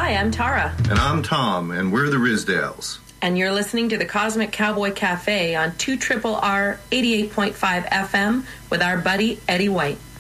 Hi, I'm Tara. And I'm Tom, and we're the Rizdales. And you're listening to the Cosmic Cowboy Cafe on 2RRR 88.5 FM with our buddy Eddie White.